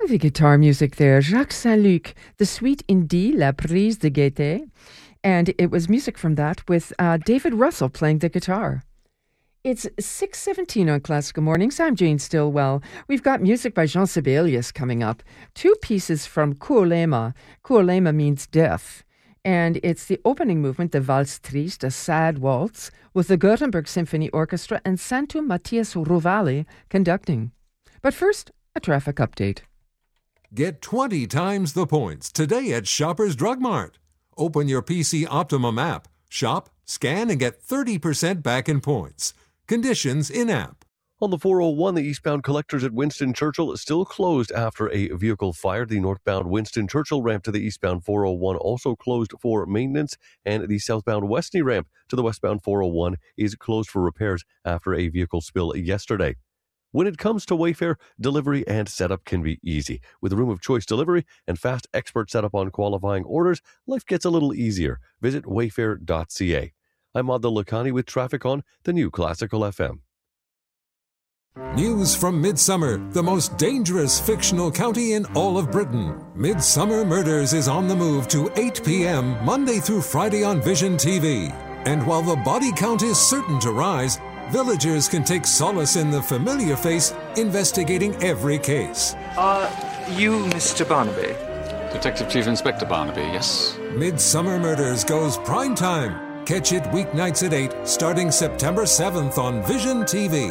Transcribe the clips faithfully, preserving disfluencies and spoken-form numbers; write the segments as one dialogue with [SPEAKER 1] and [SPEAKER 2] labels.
[SPEAKER 1] Lovely guitar music there. Jacques Saint-Luc, the Suite in D, La Prise de Gaieté. And it was music from that with uh, David Russell playing the guitar. It's six seventeen on Classical Mornings. I'm Jane Stillwell. We've got music by Jean Sibelius coming up. Two pieces from Kuolema. Kuolema means death. And it's the opening movement, the Valse Triste, a sad waltz, with the Gothenburg Symphony Orchestra and Santo Matthias Rovali conducting. But first, a traffic update.
[SPEAKER 2] Get twenty times the points today at Shoppers Drug Mart. Open your P C Optimum app, shop, scan, and get thirty percent back in points. Conditions in-app.
[SPEAKER 3] On the four oh one, the eastbound collectors at Winston Churchill is still closed after a vehicle fire. The northbound Winston Churchill ramp to the eastbound four oh one also closed for maintenance, and the southbound Westney ramp to the westbound four oh one is closed for repairs after a vehicle spill yesterday. When it comes to Wayfair, delivery and setup can be easy. With room of choice delivery and fast expert setup on qualifying orders, life gets a little easier. Visit wayfair dot c a. I'm Adil Lakhani with traffic on the new Classical F M.
[SPEAKER 2] News from Midsummer, the most dangerous fictional county in all of Britain. Midsummer Murders is on the move to eight p.m. Monday through Friday on Vision T V. And while the body count is certain to rise, villagers can take solace in the familiar face investigating every case.
[SPEAKER 4] Are you Mister Barnaby?
[SPEAKER 5] Detective Chief Inspector Barnaby, yes.
[SPEAKER 2] Midsummer Murders goes prime time. Catch it weeknights at eight, starting September seventh on Vision T V.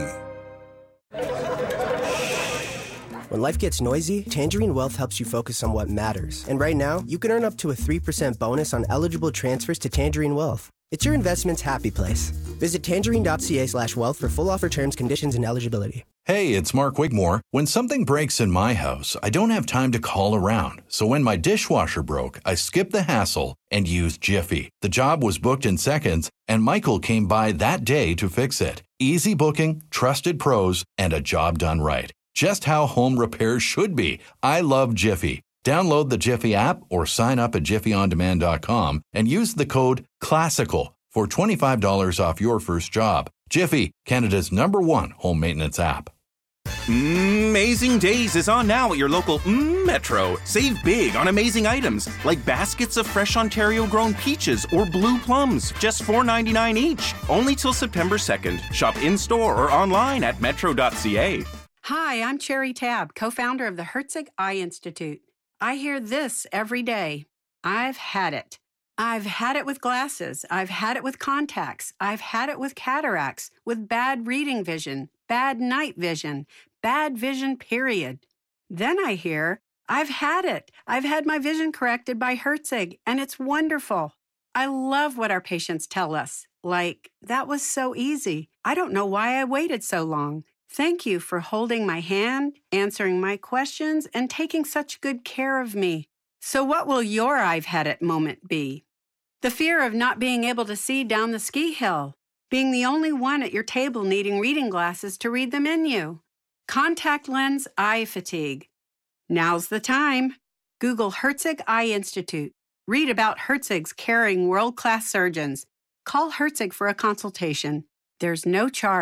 [SPEAKER 6] When life gets noisy, Tangerine Wealth helps you focus on what matters. And right now, you can earn up to a three percent bonus on eligible transfers to Tangerine Wealth. It's your investment's happy place. Visit tangerine dot c a slash wealth for full offer terms, conditions, and eligibility.
[SPEAKER 7] Hey, it's Mark Wigmore. When something breaks in my house, I don't have time to call around. So when my dishwasher broke, I skipped the hassle and used Jiffy. The job was booked in seconds, and Michael came by that day to fix it. Easy booking, trusted pros, and a job done right. Just how home repairs should be. I love Jiffy. Download the Jiffy app or sign up at jiffy on demand dot com and use the code CLASSICAL for twenty-five dollars off your first job. Jiffy, Canada's number one home maintenance app.
[SPEAKER 8] Amazing Days is on now at your local mm, Metro. Save big on amazing items like baskets of fresh Ontario-grown peaches or blue plums, just four ninety-nine each. Only till September second. Shop in-store or online at metro dot c a.
[SPEAKER 9] Hi, I'm Cherry Tab, co-founder of the Herzig Eye Institute. I hear this every day. I've had it. I've had it with glasses. I've had it with contacts. I've had it with cataracts, with bad reading vision, bad night vision, bad vision, period. Then I hear, I've had it. I've had my vision corrected by Herzig, and it's wonderful. I love what our patients tell us. Like, that was so easy. I don't know why I waited so long. Thank you for holding my hand, answering my questions, and taking such good care of me. So what will your I've had it moment be? The fear of not being able to see down the ski hill. Being the only one at your table needing reading glasses to read the menu. Contact lens eye fatigue. Now's the time. Google Herzig Eye Institute. Read about Herzig's caring world-class surgeons. Call Herzig for a consultation. There's no charge.